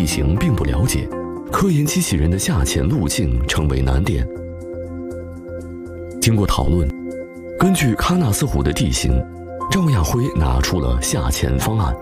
形并不了解，科研机器人的下潜路径成为难点。经过讨论，根据喀纳斯湖的地形，赵亚辉拿出了下潜方案。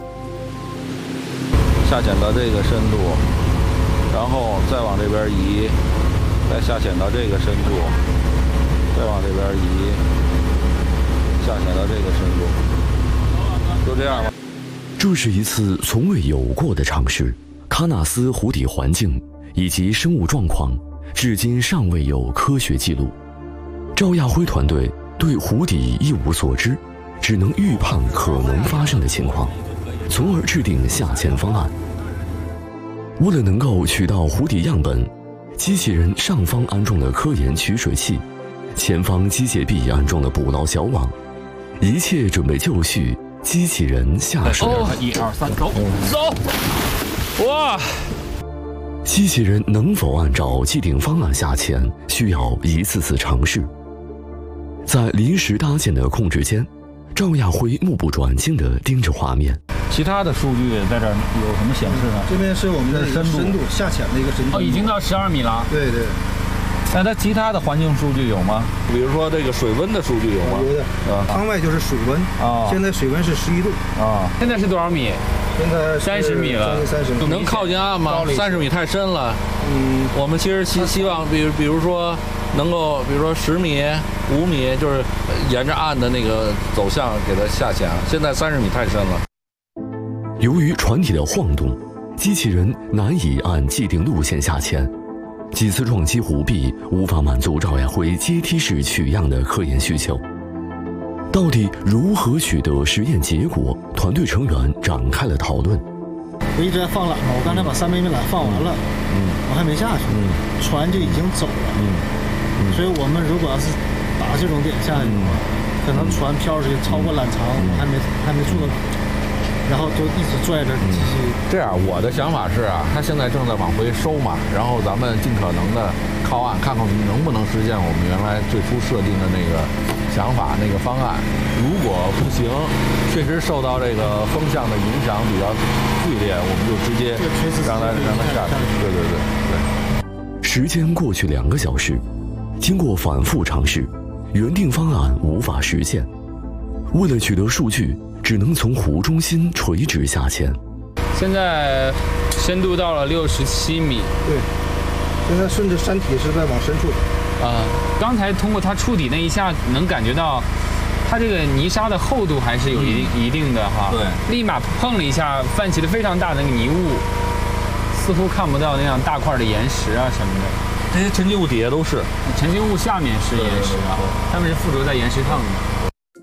下潜到这个深度，然后再往这边移，再下潜到这个深度，再往这边移，下潜到这个深度，就这样吧。 这是一次从未有过的尝试，喀纳斯湖底环境以及生物状况，至今尚未有科学记录。赵亚辉团队对湖底一无所知，只能预判可能发生的情况，从而制定下潜方案。为了能够取到湖底样本，机器人上方安装了科研取水器，前方机械臂安装了捕捞小网，一切准备就绪，机器人下水。 1、2、3，走！哇！ 机器人能否按照既定方案下潜，需要一次次尝试。在临时搭建的控制间，赵亚辉目不转睛地盯着画面。 其他的数据在这儿有什么显示呢？ 这边是我们的深度下潜的一个深度。 已经到12米了。 对对。 那它其他的环境数据有吗？比如说这个水温的数据有吗？ 有的。舱外就是水温啊，现在水温是11度啊。现在是多少米？ 现在 30米了。 30米。 能靠近岸吗？30米太深了。我们其实希望，比如说能够，比如说10米、5米，就是沿着岸的那个走向给它下潜。现在30米太深了。 由于船体的晃动，机器人难以按既定路线下潜，几次撞击湖壁无法满足赵亚辉阶梯式取样的科研需求。到底如何取得实验结果？团队成员展开了讨论。 我一直在放缆嘛，我刚才把3枚缆放完了，我还没下去，船就已经走了，所以我们如果要是打这种点下去的话，可能船飘出去超过缆长，还没做。然后就一直拽着机器。 这样，我的想法是啊，它现在正在往回收嘛，然后咱们尽可能的靠岸，看看能不能实现我们原来最初设定的那个想法、那个方案。如果不行，确实受到这个风向的影响比较剧烈，我们就直接让它下去。对。 时间过去2个小时，经过反复尝试，原定方案无法实现。为了取得数据，只能从湖中心垂直下潜。 现在深度到了67米。 对，现在顺着山体是在往深处。 刚才通过它触底那一下，能感觉到它这个泥沙的厚度还是有一定的哈。 对。 立马碰了一下，泛起了非常大的那个泥雾，似乎看不到那样大块的岩石啊什么的。 这些沉积物底下都是。 沉积物下面是岩石啊，它们是附着在岩石上的。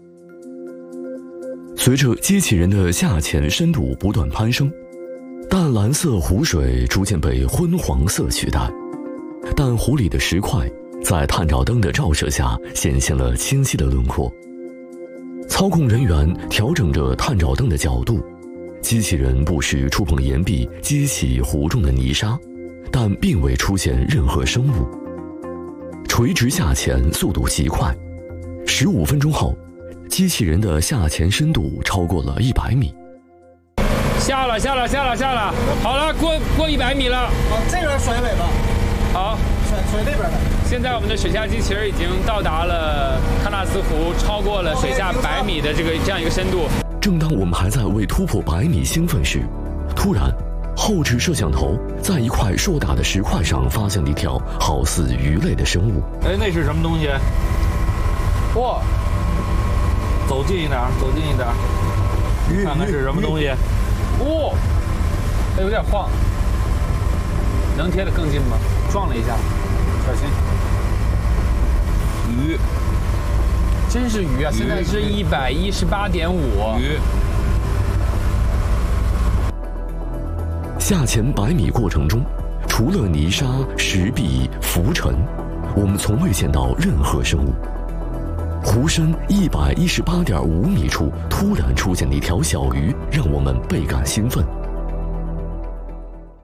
随着机器人的下潜深度不断攀升，淡蓝色湖水逐渐被昏黄色取代，但湖里的石块在探照灯的照射下显现了清晰的轮廓。操控人员调整着探照灯的角度，机器人不时触碰岩壁，激起湖中的泥沙，但并未出现任何生物。垂直下潜速度极快，15分钟后，机器人的下潜深度超过了100米。 下了，好了，过100米了。 往这边甩尾巴。 好， 甩这边的。 现在我们的水下机器人已经到达了喀纳斯湖，超过了水下100米的这样一个深度。 正当我们还在为突破100米兴奋时，突然，后置摄像头在一块硕大的石块上发现了一条好似鱼类的生物。 那是什么东西？哇！走近一点，看看是什么东西。 它有点晃，能贴得更近吗？撞了一下，小心。 鱼， 真是鱼啊！现在是118.5。 鱼。 下潜100米过程中，除了泥沙、石壁、浮尘，我们从未见到任何生物。湖深118.5米处突然出现了一条小鱼，让我们倍感兴奋。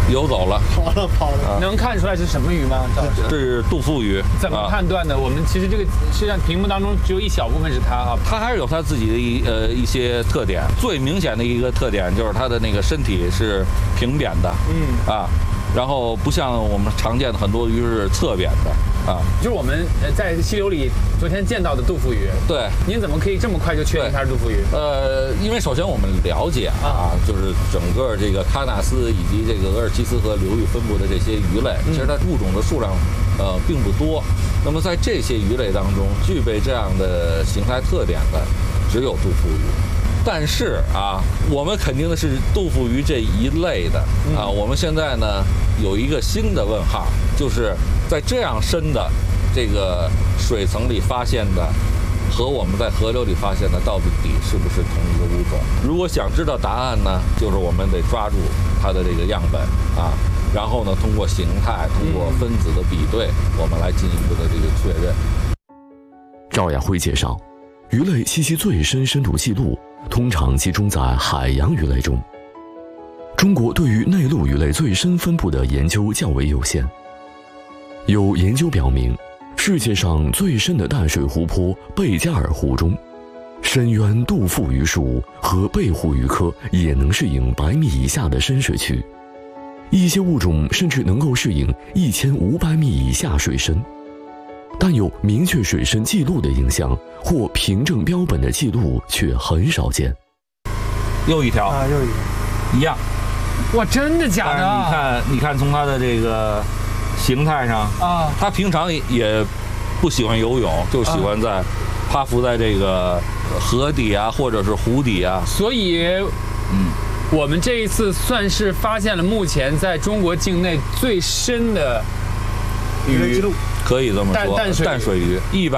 游走了， 跑了。 能看出来是什么鱼吗？ 这是杜腹鱼。 怎么判断的？我们其实这个实际上屏幕当中只有一小部分是它啊， 它还是有它自己的一些特点。最明显的一个特点就是它的那个身体是平扁的，然后不像我们常见的很多鱼是侧扁的。 就是我们在溪流里昨天见到的杜腹鱼。对，您怎么可以这么快就确定它是杜腹鱼？ 因为首先我们了解就是整个这个喀纳斯以及这个鄂尔齐斯河流域分布的这些鱼类，其实它物种的数量并不多。那么在这些鱼类当中，具备这样的形态特点的只有杜腹鱼。但是我们肯定的是杜腹鱼这一类的我们现在呢有一个新的问号，就是在这样深的这个水层里发现的和我们在河流里发现的到底是不是同一个物种？如果想知道答案呢，就是我们得抓住它的这个样本然后呢通过形态、通过分子的比对，我们来进一步的这个确认。 赵亚辉介绍，鱼类栖息最深深度记录通常集中在海洋鱼类中。中国对于内陆鱼类最深分布的研究较为有限。有研究表明，世界上最深的淡水湖泊贝加尔湖中，深渊杜腹鱼属和背湖鱼科也能适应100米以下的深水区，一些物种甚至能够适应1500米以下水深。但有明确水深记录的影像或凭证标本的记录却很少见。 又一条又一条， 一样。 哇，真的假的？你看从它的这个形态上它平常也不喜欢游泳，就喜欢在趴伏在这个河底或者是湖底所以我们这一次算是发现了目前在中国境内最深的鱼记录， 可以这么说，淡水鱼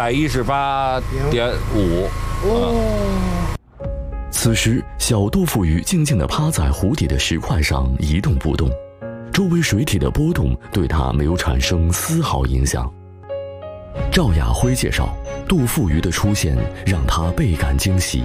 118.5。 此时，小杜腹鱼静静地趴在湖底的石块上一动不动，周围水体的波动对它没有产生丝毫影响。赵亚辉介绍，杜腹鱼的出现让他倍感惊喜。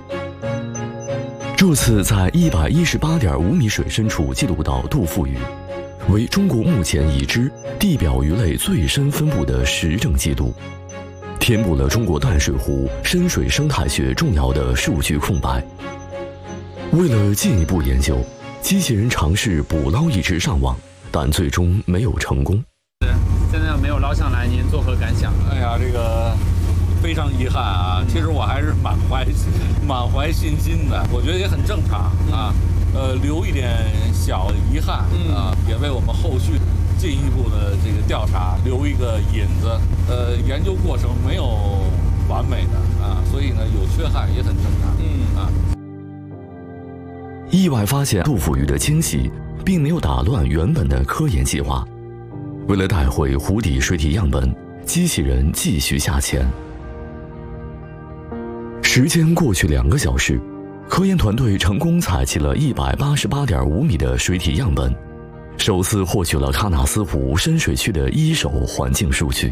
这次在118.5米水深处记录到杜腹鱼，为中国目前已知地表鱼类最深分布的实证记录，填补了中国淡水湖深水生态学重要的数据空白。为了进一步研究，机器人尝试捕捞一只上网，但最终没有成功。 现在没有捞上来，您作何感想？ 哎呀，这个非常遗憾其实我还是满怀信心的，我觉得也很正常留一点小遗憾也为我们后续进一步的这个调查留一个引子。研究过程没有完美的所以呢有缺憾也很正常意外发现杜腹鱼的惊喜并没有打乱原本的科研计划。为了带回湖底水体样本，机器人继续下潜。时间过去2个小时，科研团队成功采集了188.5米的水体样本，首次获取了喀纳斯湖深水区的一手环境数据。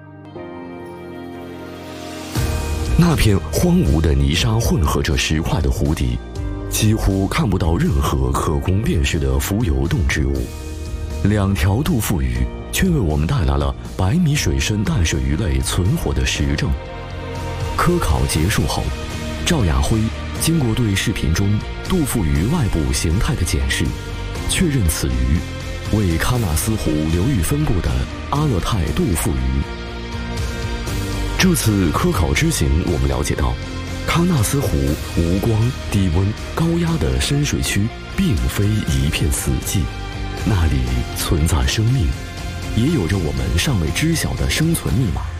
那片荒芜的泥沙混合着石块的湖底，几乎看不到任何可供辨识的浮游动植物。2条杜腹鱼却为我们带来了100米水深淡水鱼类存活的实证。科考结束后，赵亚辉经过对视频中杜腹鱼外部形态的检视，确认此鱼为喀纳斯湖流域分布的阿勒泰杜腹鱼。这次科考之行，我们了解到，喀纳斯湖无光、低温、高压的深水区并非一片死寂，那里存在生命，也有着我们尚未知晓的生存密码。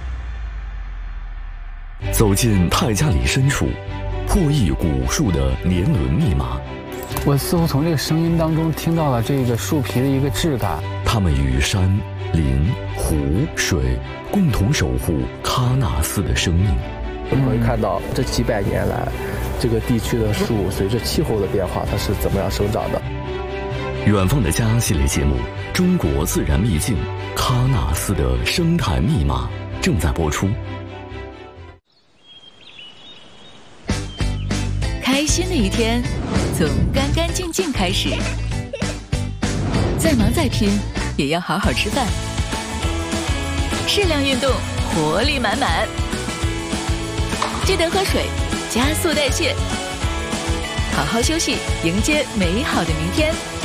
走进泰加里深处，破译古树的年轮密码。 我似乎从这个声音当中听到了这个树皮的一个质感。 它们与山、林、湖、水共同守护喀纳斯的生命。 我们可以看到这几百年来，这个地区的树随着气候的变化，它是怎么样生长的。 远方的家系列节目《中国自然秘境：喀纳斯的生态密码》正在播出。 开心的一天，从干干净净开始。 再忙再拼，也要好好吃饭。适量运动，活力满满。记得喝水，加速代谢。好好休息，迎接美好的明天。